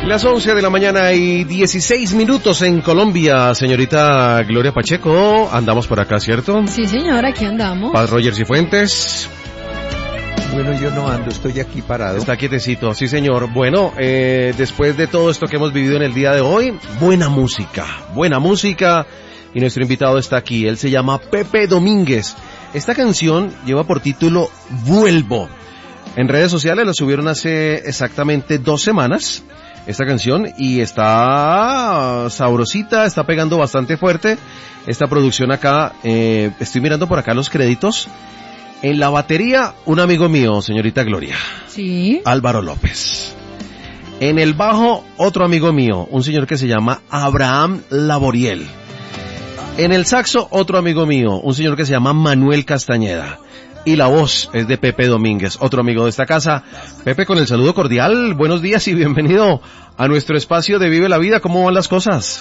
Las 11 de la mañana y 16 minutos en Colombia, señorita Gloria Pacheco. Andamos por acá, ¿cierto? Sí, señor, aquí andamos. Paz Rogers y Fuentes. Bueno, yo no ando, estoy aquí parado. Está quietecito, sí, señor. Bueno, después de todo esto que hemos vivido en el día de hoy, buena música. Y nuestro invitado está aquí, él se llama Pepe Domínguez. Esta canción lleva por título Vuelvo. En redes sociales la subieron hace exactamente 2 semanas. Esta canción, y está sabrosita, está pegando bastante fuerte esta producción acá. Estoy mirando por acá los créditos. En la batería, un amigo mío, señorita Gloria. Sí. Álvaro López. En el bajo, otro amigo mío, un señor que se llama Abraham Laboriel. En el saxo, otro amigo mío, un señor que se llama Manuel Castañeda. Y la voz es de Pepe Domínguez, otro amigo de esta casa. Pepe, con el saludo cordial, buenos días y bienvenido a nuestro espacio de Vive la Vida. ¿Cómo van las cosas?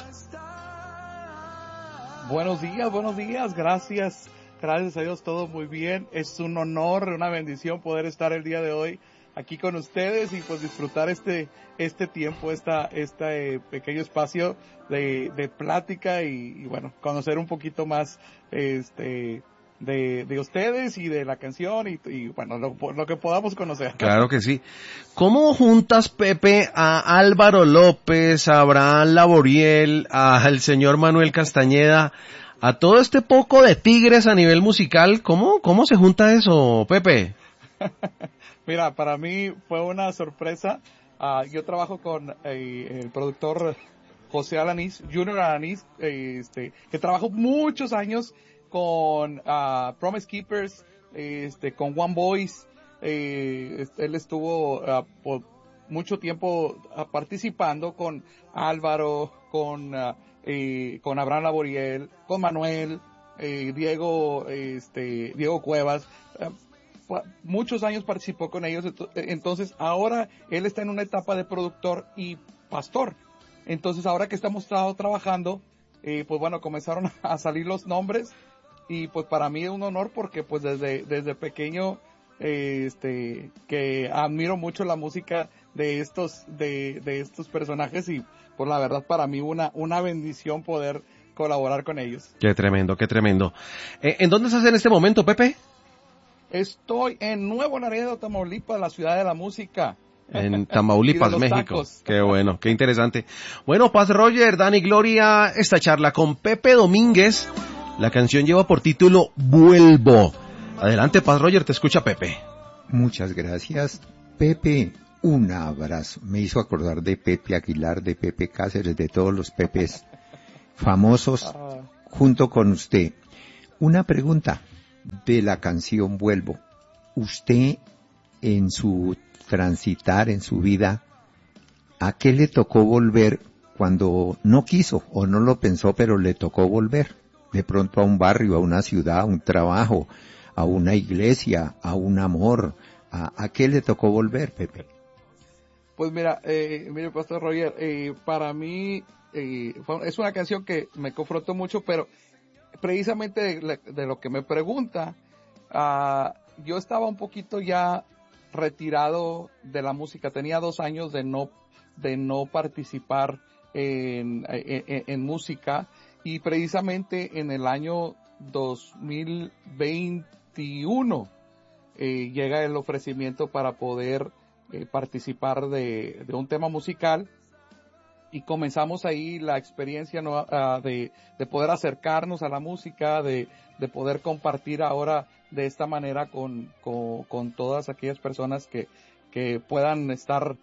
Buenos días, gracias a Dios, todo muy bien. Es un honor, una bendición poder estar el día de hoy aquí con ustedes y pues disfrutar este tiempo, este pequeño espacio de plática y bueno, conocer un poquito más de ustedes y de la canción y bueno, lo que podamos conocer. Claro que sí. ¿Cómo juntas, Pepe, a Álvaro López, a Abraham Laboriel, al señor Manuel Castañeda, a todo este poco de tigres a nivel musical? ¿Cómo se junta eso, Pepe? Mira, para mí fue una sorpresa. Yo trabajo con el productor José Alanís, Junior Alanís, que trabajó muchos años con Promise Keepers, con One Voice. Él estuvo por mucho tiempo participando con Álvaro, con Abraham Laboriel, con Manuel, Diego Cuevas. Muchos años participó con ellos, entonces ahora él está en una etapa de productor y pastor. Entonces ahora que estamos trabajando, pues bueno, comenzaron a salir los nombres y pues para mí es un honor porque pues desde pequeño que admiro mucho la música de estos personajes y pues la verdad para mí una bendición poder colaborar con ellos. Qué tremendo. ¿En dónde estás en este momento, Pepe? Estoy en Nuevo Laredo, Tamaulipas, la ciudad de la música. En Tamaulipas, México. Tacos. Qué bueno, qué interesante. Bueno, Paz Roger, Dani Gloria, esta charla con Pepe Domínguez. La canción lleva por título Vuelvo. Adelante, Paz Roger, te escucha Pepe. Muchas gracias, Pepe. Un abrazo. Me hizo acordar de Pepe Aguilar, de Pepe Cáceres, de todos los Pepes famosos junto con usted. Una pregunta de la canción Vuelvo. Usted en su transitar, en su vida, ¿a qué le tocó volver cuando no quiso o no lo pensó, pero le tocó volver? De pronto a un barrio, a una ciudad, a un trabajo, a una iglesia, a un amor. ¿A qué le tocó volver, Pepe? Pues mire, Pastor Roger, para mí es una canción que me confrontó mucho, pero precisamente de lo que me pregunta, yo estaba un poquito ya retirado de la música. Tenía 2 años de no participar en música y precisamente en el año 2021 llega el ofrecimiento para poder participar de un tema musical y comenzamos ahí la experiencia de poder acercarnos a la música, de poder compartir ahora de esta manera con todas aquellas personas que puedan estar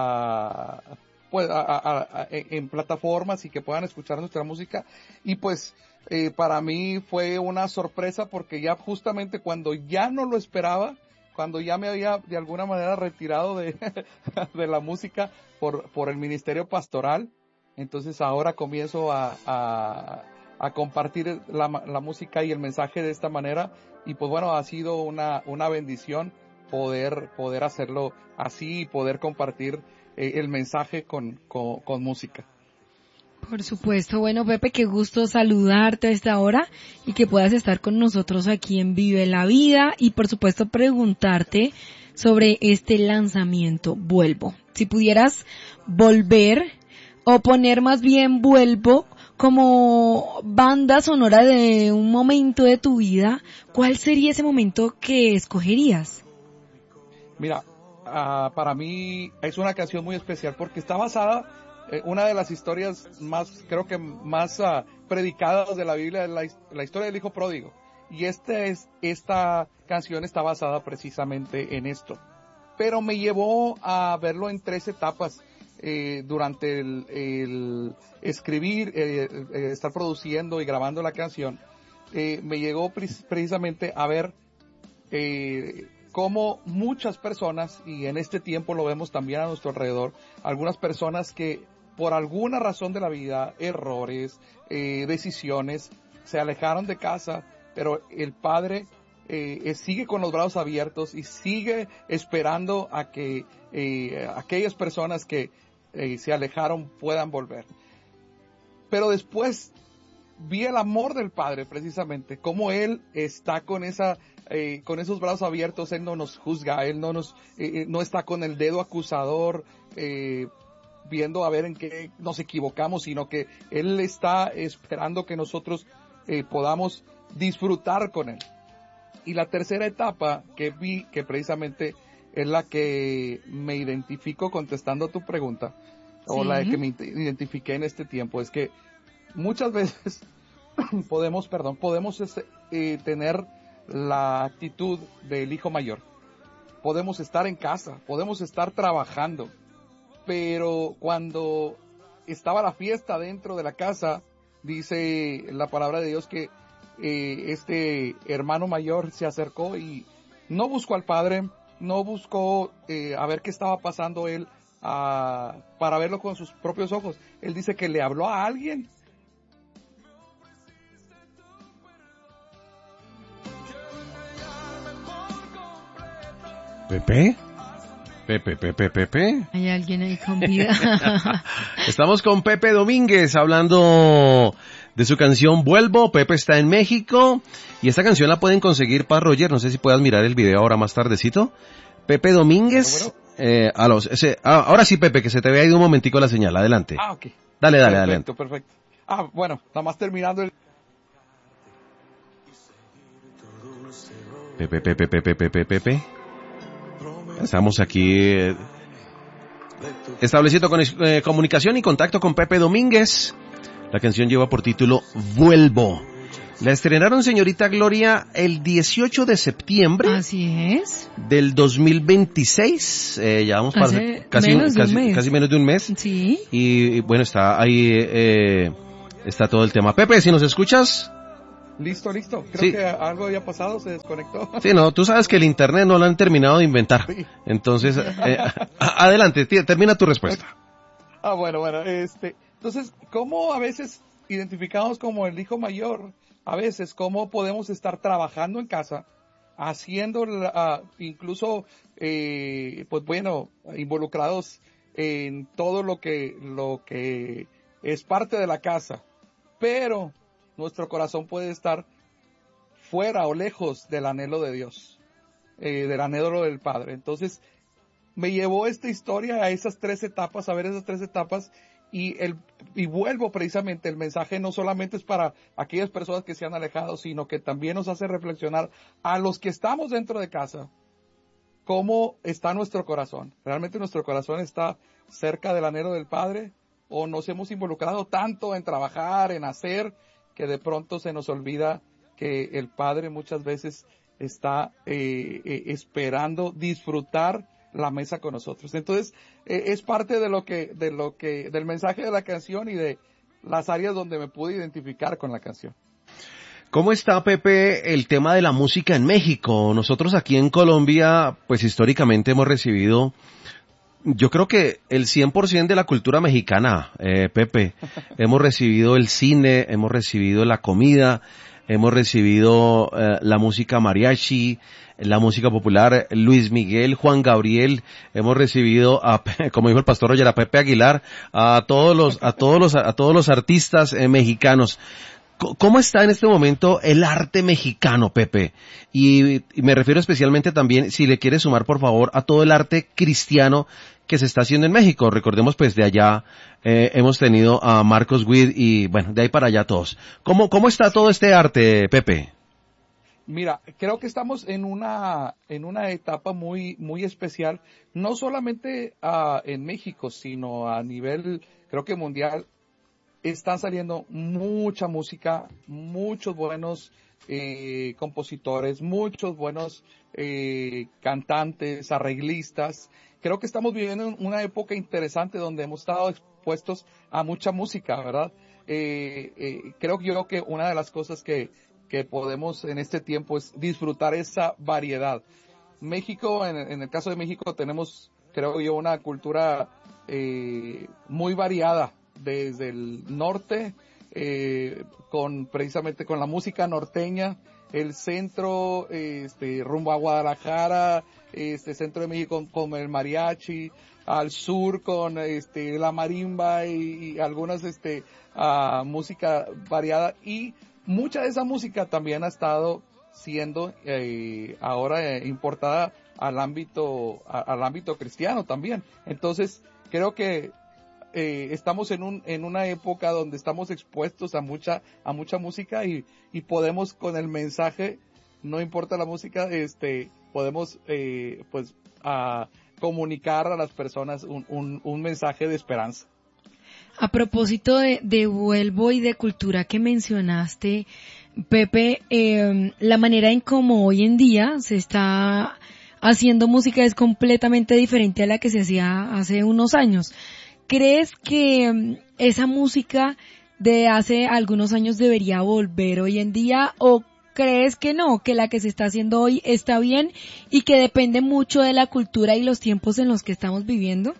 en plataformas y que puedan escuchar nuestra música. Y pues para mí fue una sorpresa porque ya justamente cuando ya no lo esperaba, cuando ya me había de alguna manera retirado de la música por el ministerio pastoral, entonces ahora comienzo a compartir la música y el mensaje de esta manera y pues bueno, ha sido una bendición poder hacerlo así y poder compartir el mensaje con música. Por supuesto. Bueno, Pepe, qué gusto saludarte a esta hora y que puedas estar con nosotros aquí en Vive la Vida y por supuesto preguntarte sobre este lanzamiento Vuelvo. si pudieras volver, o poner más bien Vuelvo, como banda sonora de un momento de tu vida, ¿cuál sería ese momento que escogerías? Mira, para mí es una canción muy especial porque está basada, una de las historias más, creo que más predicadas de la Biblia, es la historia del hijo pródigo. Y esta canción está basada precisamente en esto. Pero me llevó a verlo en 3 etapas. Durante el escribir, estar produciendo y grabando la canción, me llegó precisamente a ver cómo muchas personas, y en este tiempo lo vemos también a nuestro alrededor, algunas personas que por alguna razón de la vida, errores, decisiones, se alejaron de casa, pero el Padre sigue con los brazos abiertos y sigue esperando a que aquellas personas que se alejaron puedan volver. Pero después vi el amor del Padre, precisamente, cómo Él está con esos brazos abiertos. Él no nos juzga, Él no está con el dedo acusador, viendo a ver en qué nos equivocamos, sino que Él está esperando que nosotros podamos disfrutar con Él. Y la tercera etapa que vi, que precisamente es la que me identifico contestando a tu pregunta, o la que me identifiqué en este tiempo, es que muchas veces podemos tener la actitud del hijo mayor. Podemos estar en casa, podemos estar trabajando, pero cuando estaba la fiesta dentro de la casa, dice la palabra de Dios que este hermano mayor se acercó y no buscó al padre, no buscó a ver qué estaba pasando él para verlo con sus propios ojos. Él dice que le habló a alguien. ¿Pepe? ¿Pepe? ¿Hay alguien ahí con vida? Estamos con Pepe Domínguez hablando de su canción Vuelvo. Pepe está en México y esta canción la pueden conseguir para Roger. No sé si puedas mirar el video ahora más tardecito. Pepe Domínguez. Ahora sí, Pepe, que se te vea ahí un momentico la señal. Adelante. Ok. Dale, Perfecto, adelante. Perfecto. Bueno, nada más terminando el... Pepe. Estamos aquí estableciendo comunicación y contacto con Pepe Domínguez. La canción lleva por título Vuelvo. La estrenaron, señorita Gloria, el 18 de septiembre. Así es. Del 2026. Ya vamos para casi menos de un mes. Sí. Y bueno, está ahí, está todo el tema. Pepe, si nos escuchas. Listo. Creo sí. Que algo había pasado, se desconectó. Sí, no, tú sabes que el internet no lo han terminado de inventar. Sí. Entonces, adelante, termina tu respuesta. Bueno, entonces, ¿cómo a veces identificamos como el hijo mayor? A veces, ¿cómo podemos estar trabajando en casa, haciendo, incluso, involucrados en todo lo que es parte de la casa, pero nuestro corazón puede estar fuera o lejos del anhelo de Dios, del anhelo del Padre? Entonces, me llevó esta historia a esas 3 etapas, a ver esas 3 etapas, y vuelvo precisamente, el mensaje no solamente es para aquellas personas que se han alejado, sino que también nos hace reflexionar a los que estamos dentro de casa, cómo está nuestro corazón. ¿Realmente nuestro corazón está cerca del anhelo del Padre? ¿O nos hemos involucrado tanto en trabajar, en hacer, que de pronto se nos olvida que el Padre muchas veces está esperando disfrutar la mesa con nosotros? Entonces, es parte del mensaje de la canción y de las áreas donde me pude identificar con la canción. ¿Cómo está, Pepe, el tema de la música en México? Nosotros aquí en Colombia, pues históricamente hemos recibido, yo creo que el 100% de la cultura mexicana, Pepe. Hemos recibido el cine, hemos recibido la comida, hemos recibido la música mariachi, la música popular, Luis Miguel, Juan Gabriel, hemos recibido como dijo el pastor Roger, a Pepe Aguilar, a todos los artistas mexicanos. ¿Cómo está en este momento el arte mexicano, Pepe? Y me refiero especialmente también, si le quieres sumar, por favor, a todo el arte cristiano que se está haciendo en México. Recordemos pues de allá hemos tenido a Marcos Witt y bueno, de ahí para allá todos. ¿Cómo está todo este arte, Pepe? Mira, creo que estamos en una etapa muy especial, no solamente en México, sino a nivel, creo que mundial. Están saliendo mucha música, muchos buenos compositores, muchos buenos cantantes, arreglistas. Creo que estamos viviendo una época interesante donde hemos estado expuestos a mucha música, ¿verdad? Creo yo que una de las cosas que podemos en este tiempo es disfrutar esa variedad. México, en el caso de México, tenemos, creo yo, una cultura muy variada desde el norte, precisamente con la música norteña, el centro, rumbo a Guadalajara, centro de México con el mariachi, al sur con, la marimba y algunas, música variada, y mucha de esa música también ha estado siendo, ahora importada al ámbito cristiano también. Entonces, creo que estamos en una época donde estamos expuestos a mucha música y podemos con el mensaje, no importa la música, podemos pues comunicar a las personas un mensaje de esperanza. A propósito de vuelvo y de cultura que mencionaste, Pepe, la manera en cómo hoy en día se está haciendo música es completamente diferente a la que se hacía hace unos años. ¿Crees que esa música de hace algunos años debería volver hoy en día o crees que no, que la que se está haciendo hoy está bien y que depende mucho de la cultura y los tiempos en los que estamos viviendo?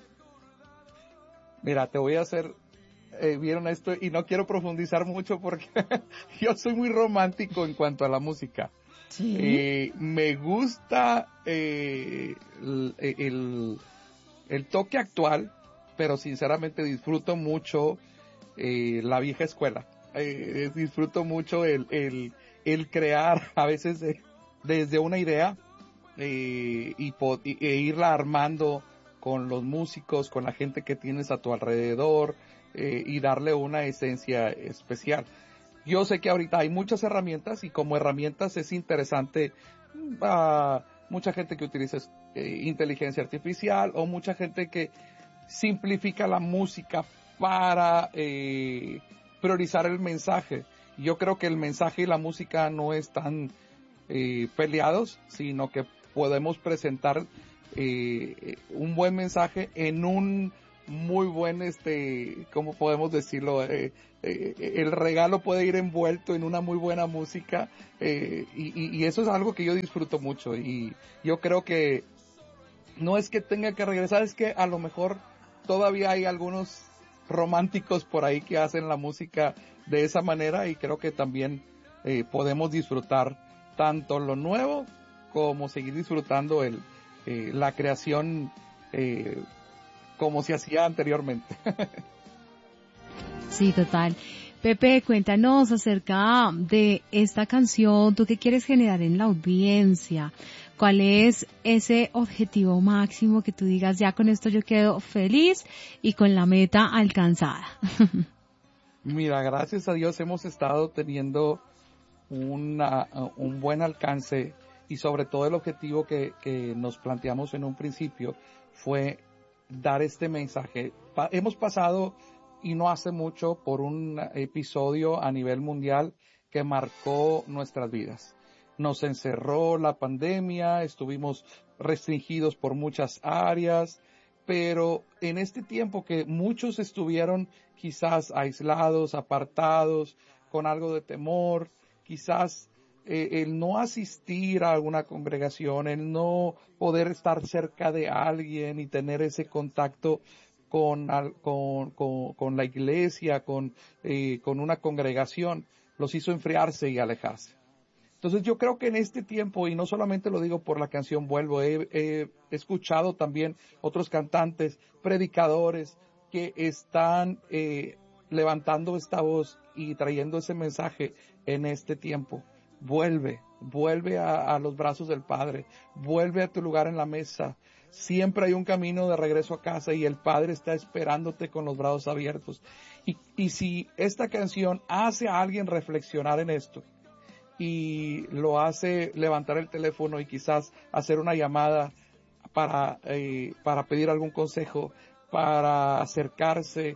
Mira, te voy a hacer bien honesto y no quiero profundizar mucho porque yo soy muy romántico en cuanto a la música. Sí. Me gusta el toque actual, pero sinceramente disfruto mucho la vieja escuela. Disfruto mucho el crear a veces desde una idea e irla armando con los músicos, con la gente que tienes a tu alrededor y darle una esencia especial. Yo sé que ahorita hay muchas herramientas y como herramientas es interesante mucha gente que utiliza inteligencia artificial o mucha gente que simplifica la música para priorizar el mensaje. Yo creo que el mensaje y la música no están peleados, sino que podemos presentar un buen mensaje en un muy buen, ¿cómo podemos decirlo? El regalo puede ir envuelto en una muy buena música y eso es algo que yo disfruto mucho y yo creo que no es que tenga que regresar, es que a lo mejor todavía hay algunos románticos por ahí que hacen la música de esa manera y creo que también podemos disfrutar tanto lo nuevo como seguir disfrutando la creación como se hacía anteriormente. Sí, total. Pepe, cuéntanos acerca de esta canción, ¿tú qué quieres generar en la audiencia? ¿Cuál es ese objetivo máximo que tú digas, ya con esto yo quedo feliz y con la meta alcanzada? Mira, gracias a Dios hemos estado teniendo un buen alcance y sobre todo el objetivo que nos planteamos en un principio fue dar este mensaje. Hemos pasado y no hace mucho por un episodio a nivel mundial que marcó nuestras vidas. Nos encerró la pandemia, estuvimos restringidos por muchas áreas, pero en este tiempo que muchos estuvieron quizás aislados, apartados, con algo de temor, quizás el no asistir a alguna congregación, el no poder estar cerca de alguien y tener ese contacto con la iglesia, con una congregación, los hizo enfriarse y alejarse. Entonces yo creo que en este tiempo, y no solamente lo digo por la canción Vuelvo, he escuchado también otros cantantes, predicadores, que están levantando esta voz y trayendo ese mensaje en este tiempo. Vuelve a los brazos del Padre, vuelve a tu lugar en la mesa, siempre hay un camino de regreso a casa y el Padre está esperándote con los brazos abiertos. Y si esta canción hace a alguien reflexionar en esto y lo hace levantar el teléfono y quizás hacer una llamada para pedir algún consejo, para acercarse,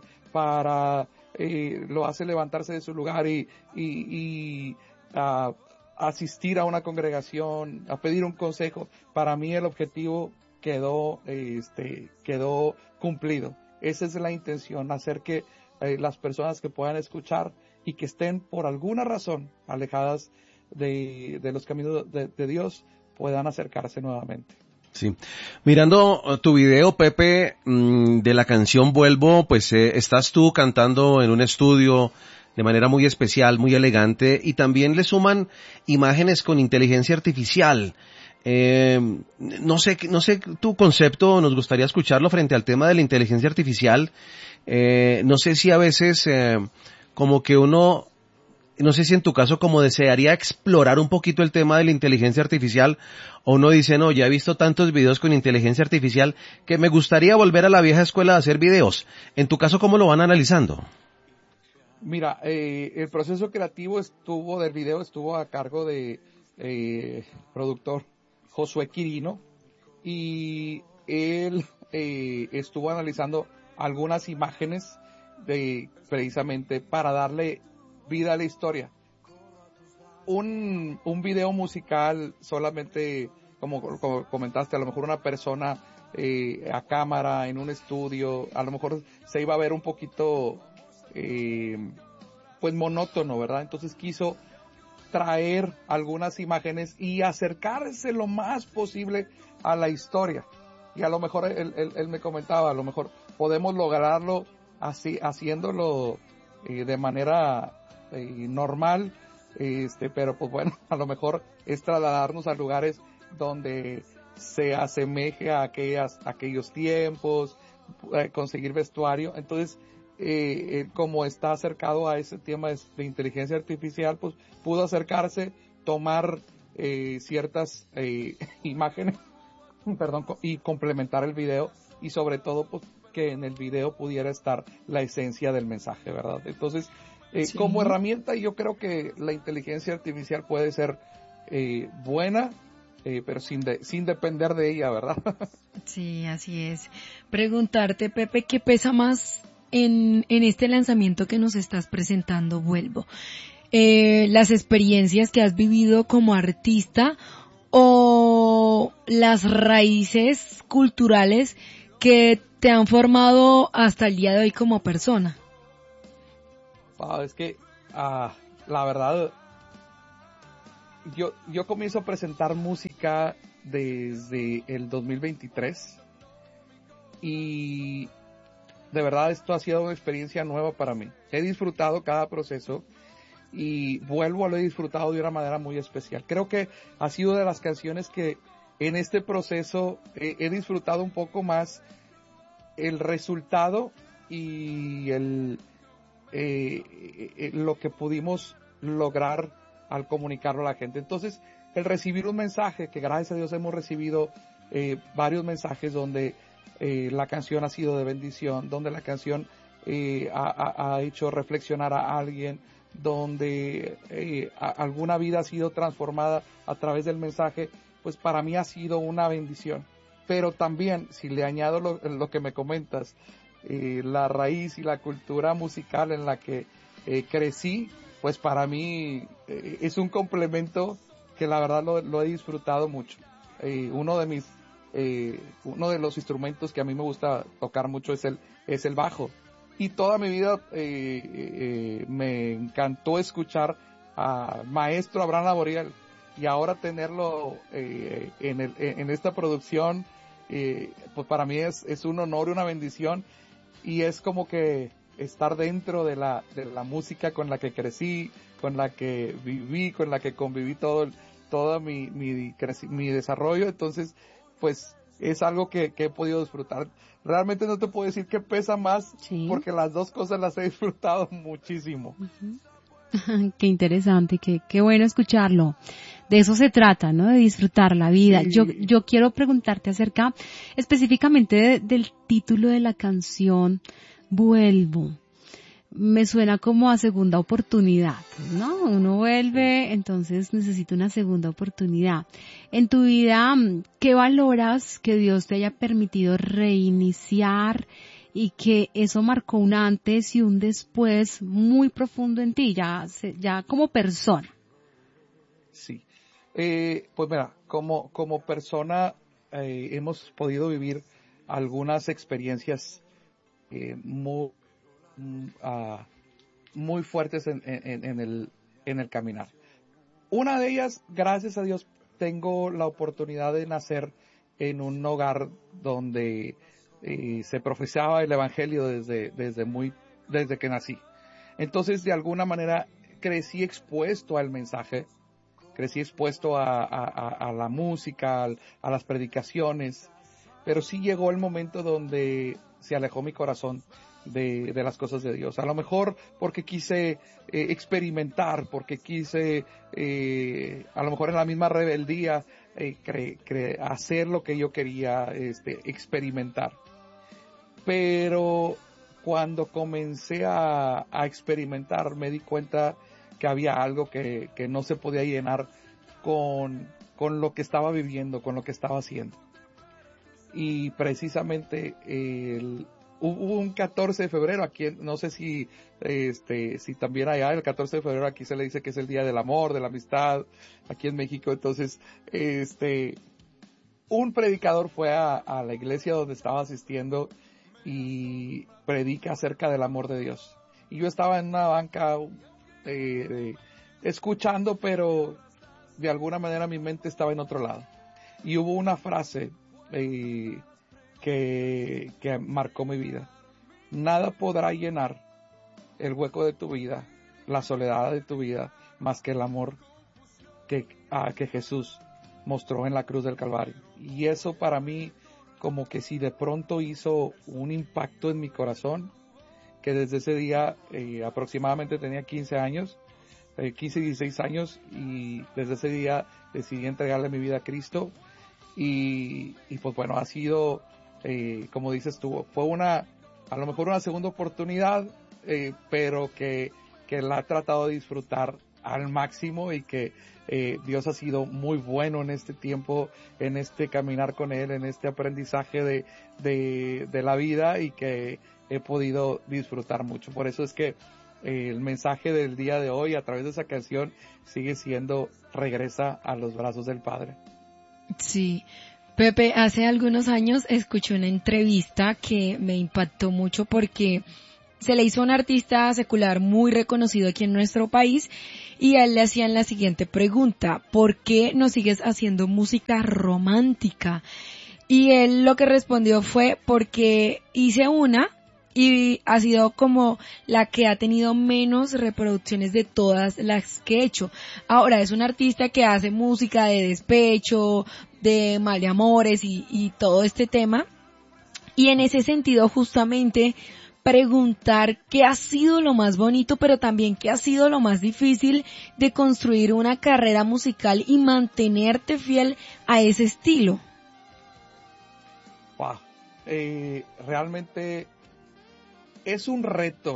lo hace levantarse de su lugar y asistir a una congregación, a pedir un consejo, para mí el objetivo quedó cumplido. Esa es la intención, hacer que las personas que puedan escuchar y que estén por alguna razón alejadas de los caminos de Dios puedan acercarse nuevamente. Sí. Mirando tu video, Pepe, de la canción Vuelvo, pues estás tú cantando en un estudio de manera muy especial, muy elegante, y también le suman imágenes con inteligencia artificial. No sé tu concepto, nos gustaría escucharlo frente al tema de la inteligencia artificial. No sé si a veces como que uno, no sé si en tu caso como desearía explorar un poquito el tema de la inteligencia artificial, o uno dice, no, ya he visto tantos videos con inteligencia artificial que me gustaría volver a la vieja escuela de hacer videos. En tu caso, ¿cómo lo van analizando? Mira, el proceso creativo del video estuvo a cargo de productor Josué Quirino, y él estuvo analizando algunas imágenes precisamente para darle vida a la historia. Un video musical solamente, como comentaste, a lo mejor una persona a cámara en un estudio, a lo mejor se iba a ver un poquito pues monótono, ¿verdad? Entonces quiso traer algunas imágenes y acercarse lo más posible a la historia. Y a lo mejor él me comentaba, a lo mejor podemos lograrlo así, haciéndolo de manera normal, pero pues bueno, a lo mejor es trasladarnos a lugares donde se asemeje a aquellos tiempos, conseguir vestuario. Entonces, como está acercado a ese tema de inteligencia artificial, pues pudo acercarse, tomar ciertas imágenes, perdón, y complementar el video, y sobre todo pues que en el video pudiera estar la esencia del mensaje, ¿verdad? Entonces, sí, como herramienta yo creo que la inteligencia artificial puede ser buena, pero sin depender de ella, ¿verdad? Sí, así es. Preguntarte, Pepe, ¿qué pesa más en este lanzamiento que nos estás presentando, Vuelvo? ¿Las experiencias que has vivido como artista o las raíces culturales que te han formado hasta el día de hoy como persona? Es que la verdad, yo comienzo a presentar música desde el 2023 y de verdad esto ha sido una experiencia nueva para mí. He disfrutado cada proceso y Vuelvo a lo he disfrutado de una manera muy especial. Creo que ha sido de las canciones que en este proceso he disfrutado un poco más el resultado y lo que pudimos lograr al comunicarlo a la gente. Entonces, el recibir un mensaje, que gracias a Dios hemos recibido varios mensajes donde la canción ha sido de bendición, donde la canción ha hecho reflexionar a alguien, donde alguna vida ha sido transformada a través del mensaje, pues para mí ha sido una bendición. Pero también, si le añado lo que me comentas, la raíz y la cultura musical en la que crecí, pues para mí es un complemento que la verdad lo he disfrutado mucho. Uno de los instrumentos que a mí me gusta tocar mucho es el bajo. Y toda mi vida me encantó escuchar al maestro Abraham Laboriel, y ahora tenerlo en esta producción, pues para mí es un honor y una bendición, y es como que estar dentro de la música con la que crecí, con la que viví, con la que conviví todo mi desarrollo. Entonces, pues es algo que he podido disfrutar. Realmente no te puedo decir qué pesa más, sí, porque las dos cosas las he disfrutado muchísimo. Qué interesante, qué bueno escucharlo. de eso se trata, ¿no? De disfrutar la vida. Sí. Yo quiero preguntarte acerca específicamente del título de la canción, Vuelvo. Me suena como a segunda oportunidad, ¿no? Uno vuelve, entonces necesita una segunda oportunidad. En tu vida, ¿qué valoras que Dios te haya permitido reiniciar y que eso marcó un antes y un después muy profundo en ti, ya como persona? Sí. Pues mira, como persona hemos podido vivir algunas experiencias muy muy fuertes en el caminar. Una de ellas, gracias a Dios, tengo la oportunidad de nacer en un hogar donde se profesaba el evangelio desde que nací. Entonces, de alguna manera, crecí expuesto al mensaje, crecí expuesto a la música, a las predicaciones, pero sí llegó el momento donde se alejó mi corazón de las cosas de Dios. A lo mejor porque quise experimentar, porque quise, a lo mejor en la misma rebeldía, hacer lo que yo quería, experimentar. Pero cuando comencé a experimentar, me di cuenta que había algo que no se podía llenar con lo que estaba viviendo, con lo que estaba haciendo. Y precisamente hubo un 14 de febrero aquí, no sé si también allá el 14 de febrero aquí se le dice que es el día del amor, de la amistad, aquí en México. Entonces, un predicador fue a la iglesia donde estaba asistiendo y predica acerca del amor de Dios. Y yo estaba en una banca escuchando, pero de alguna manera mi mente estaba en otro lado. Y hubo una frase que marcó mi vida. Nada podrá llenar el hueco de tu vida, la soledad de tu vida, más que el amor que Jesús mostró en la cruz del Calvario. Y eso para mí, como que si de pronto hizo un impacto en mi corazón, que desde ese día aproximadamente tenía 15 años, 15 y 16 años, y desde ese día decidí entregarle mi vida a Cristo. Y pues bueno, ha sido, como dices tú, fue a lo mejor una segunda oportunidad, pero que la he tratado de disfrutar al máximo, y que Dios ha sido muy bueno en este tiempo, en este caminar con Él, en este aprendizaje de la vida, y que he podido disfrutar mucho. Por eso es que el mensaje del día de hoy a través de esa canción sigue siendo: regresa a los brazos del Padre. Sí, Pepe, hace algunos años escuché una entrevista que me impactó mucho porque se le hizo a un artista secular muy reconocido aquí en nuestro país y a él le hacían la siguiente pregunta: ¿por qué no sigues haciendo música romántica? Y él lo que respondió fue: porque hice una y ha sido como la que ha tenido menos reproducciones de todas las que he hecho. Ahora es un artista que hace música de despecho, de mal de amores y todo este tema. Y en ese sentido justamente preguntar qué ha sido lo más bonito, pero también qué ha sido lo más difícil de construir una carrera musical y mantenerte fiel a ese estilo. Wow. Realmente es un reto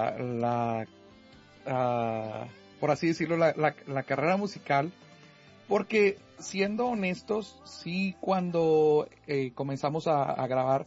por así decirlo, la carrera musical, porque siendo honestos, sí, cuando comenzamos a grabar,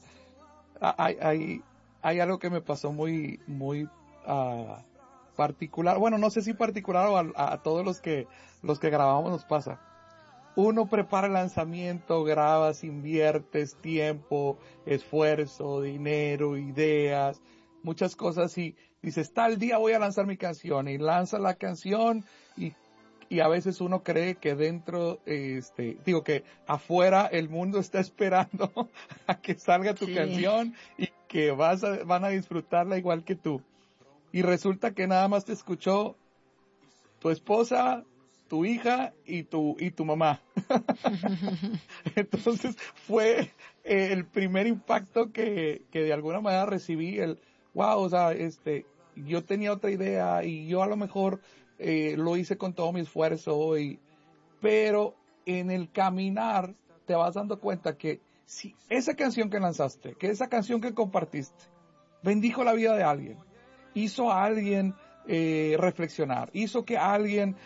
hay algo que me pasó muy particular. Bueno, no sé si particular o a todos los que grabamos nos pasa. Uno prepara el lanzamiento, grabas, inviertes tiempo, esfuerzo, dinero, ideas, muchas cosas, y dices, tal día voy a lanzar mi canción, y lanza la canción, y a veces uno cree que dentro, que afuera el mundo está esperando a que salga tu canción y que van a disfrutarla igual que tú. Y resulta que nada más te escuchó tu esposa, tu hija y tu mamá. Entonces fue el primer impacto que de alguna manera recibí, wow, o sea, yo tenía otra idea y yo a lo mejor lo hice con todo mi esfuerzo, pero en el caminar te vas dando cuenta que si esa canción que lanzaste, que esa canción que compartiste, bendijo la vida de alguien, hizo a alguien reflexionar, hizo que alguien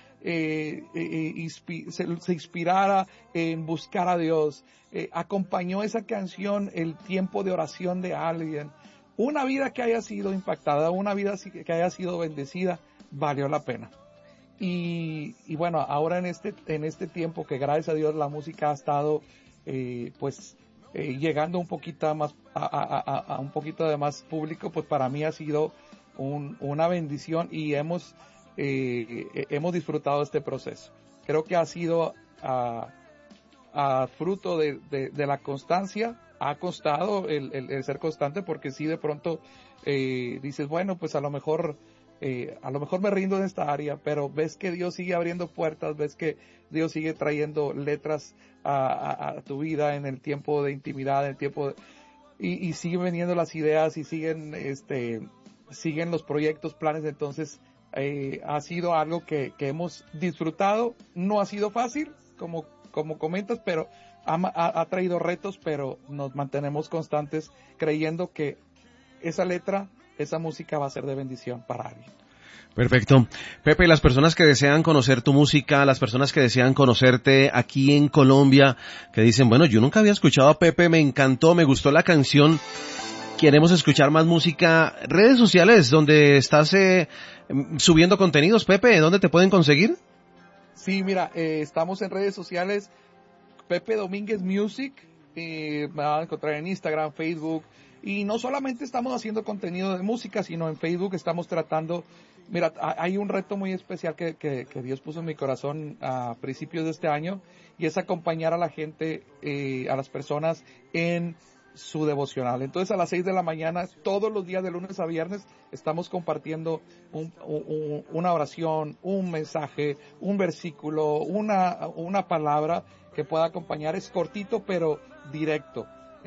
se inspirara en buscar a Dios, acompañó esa canción el tiempo de oración de alguien, una vida que haya sido impactada, una vida que haya sido bendecida, valió la pena. Y bueno, ahora en este tiempo que gracias a Dios la música ha estado llegando un poquito más a un poquito de más público, pues para mí ha sido una bendición y hemos disfrutado este proceso. Creo que ha sido fruto de la constancia. Ha costado el ser constante, porque si de pronto dices, bueno, pues a lo mejor me rindo en esta área, pero ves que Dios sigue abriendo puertas, ves que Dios sigue trayendo letras a tu vida en el tiempo de intimidad, en el tiempo y siguen veniendo las ideas y siguen los proyectos, planes. Entonces ha sido algo que hemos disfrutado. No ha sido fácil, como comentas, pero ha traído retos, pero nos mantenemos constantes creyendo que esa letra, esa música va a ser de bendición para alguien. Perfecto. Pepe, las personas que desean conocer tu música, las personas que desean conocerte aquí en Colombia, que dicen, bueno, yo nunca había escuchado a Pepe, me encantó, me gustó la canción, queremos escuchar más música, redes sociales donde estás subiendo contenidos, Pepe, ¿dónde te pueden conseguir? Sí, mira, estamos en redes sociales, Pepe Domínguez Music, me van a encontrar en Instagram, Facebook, y no solamente estamos haciendo contenido de música, sino en Facebook estamos tratando, mira, hay un reto muy especial que Dios puso en mi corazón a principios de este año, y es acompañar a la gente, a las personas en su devocional. Entonces a las 6 de la mañana, todos los días de lunes a viernes, estamos compartiendo una oración, un mensaje, un versículo, una palabra que pueda acompañar. Es cortito pero directo.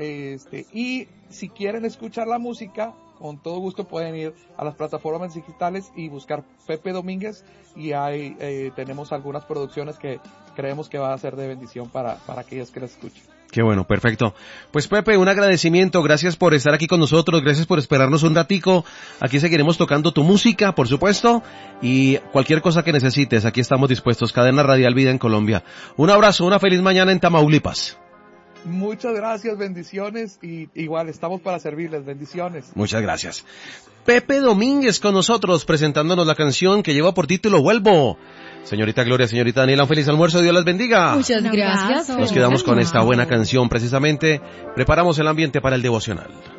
Y si quieren escuchar la música, con todo gusto pueden ir a las plataformas digitales y buscar Pepe Domínguez, y ahí tenemos algunas producciones que creemos que va a ser de bendición para aquellos que las escuchen. Qué bueno, perfecto. Pues Pepe, un agradecimiento, gracias por estar aquí con nosotros, gracias por esperarnos un ratico. Aquí seguiremos tocando tu música, por supuesto, y cualquier cosa que necesites, aquí estamos dispuestos. Cadena Radial Vida en Colombia. Un abrazo, una feliz mañana en Tamaulipas. Muchas gracias, bendiciones, y igual estamos para servirles, bendiciones. Muchas gracias. Pepe Domínguez con nosotros, presentándonos la canción que lleva por título Vuelvo. Señorita Gloria, señorita Daniela, un feliz almuerzo, Dios las bendiga. Muchas gracias. Nos quedamos con esta buena canción, precisamente preparamos el ambiente para el devocional.